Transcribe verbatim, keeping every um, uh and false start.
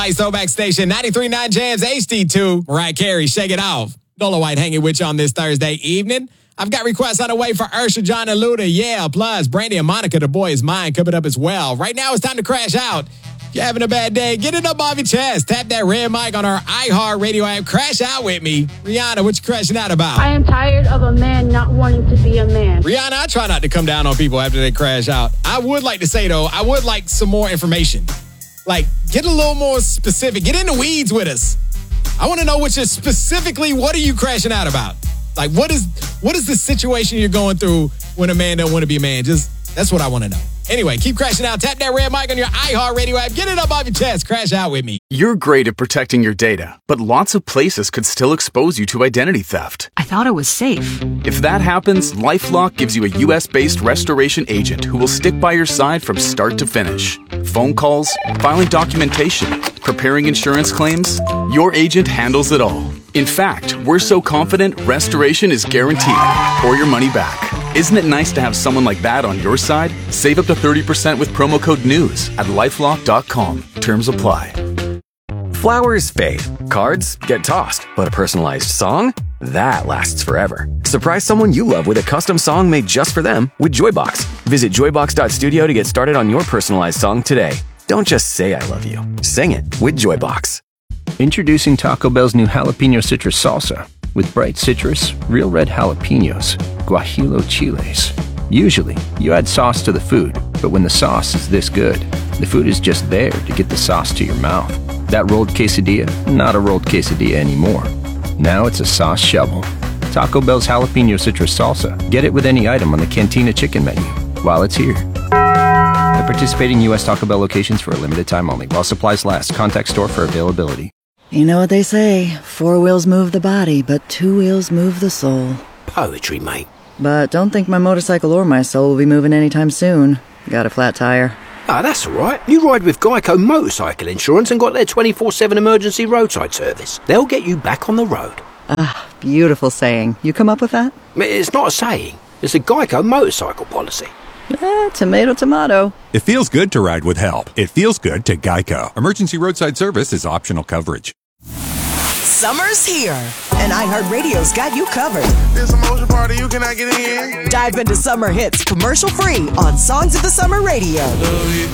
Ice Throwback Station, ninety-three point nine Jams H D two. Mariah Carey, Shake It Off. Dola White hanging with you on this Thursday evening. I've got requests on the way for Ursha, John, and Luda. Yeah, plus Brandy and Monica, The Boy Is Mine, coming up as well. Right now, it's time to crash out. If you're having a bad day, get it up off your chest. Tap that red mic on our iHeartRadio app. Crash out with me. Rihanna, what you crashing out about? I am tired of a man not wanting to be a man. Rihanna, I try not to come down on people after they crash out. I would like to say, though, I would like some more information. Like, get a little more specific. Get in the weeds with us. I want to know what you're specifically, what are you crashing out about? Like, what is what is the situation you're going through when a man don't want to be a man? Just, that's what I want to know. Anyway, keep crashing out. Tap that red mic on your iHeartRadio app. Get it up off your chest. Crash out with me. You're great at protecting your data, but lots of places could still expose you to identity theft. I thought it was safe. If that happens, LifeLock gives you a U S-based restoration agent who will stick by your side from start to finish. Phone calls, filing documentation, preparing insurance claims, your agent handles it all. In fact, we're so confident restoration is guaranteed or your money back. Isn't it nice to have someone like that on your side? Save up to thirty percent with promo code NEWS at lifelock dot com. Terms apply. Flowers fade. Cards get tossed. But a personalized song? That lasts forever. Surprise someone you love with a custom song made just for them with Joybox. Visit joybox dot studio to get started on your personalized song today. Don't just say I love you. Sing it with Joybox. Introducing Taco Bell's new Jalapeno Citrus Salsa. With bright citrus, real red jalapenos, guajillo chiles. Usually, you add sauce to the food, but when the sauce is this good, the food is just there to get the sauce to your mouth. That rolled quesadilla, not a rolled quesadilla anymore. Now it's a sauce shovel. Taco Bell's Jalapeno Citrus Salsa. Get it with any item on the Cantina Chicken menu while it's here. At participating U S Taco Bell locations for a limited time only. While supplies last. Contact store for availability. You know what they say, four wheels move the body, but two wheels move the soul. Poetry, mate. But don't think my motorcycle or my soul will be moving anytime soon. Got a flat tire. Ah, that's all right. You ride with Geico Motorcycle Insurance and got their twenty-four seven emergency roadside service. They'll get you back on the road. Ah, beautiful saying. You come up with that? It's not a saying. It's a Geico motorcycle policy. Eh, tomato, tomato. It feels good to ride with help. It feels good to Geico. Emergency roadside service is optional coverage. Summer's here, and iHeartRadio's got you covered. There's a motion party you cannot get in. Dive into summer hits commercial-free on Songs of the Summer Radio.